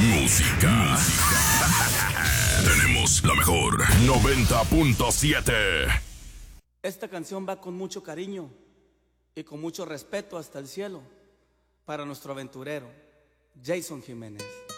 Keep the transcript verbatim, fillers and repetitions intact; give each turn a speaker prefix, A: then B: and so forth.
A: Música. Tenemos la mejor noventa punto siete.
B: Esta canción va con mucho cariño y con mucho respeto hasta el cielo para nuestro aventurero, Jason Jiménez.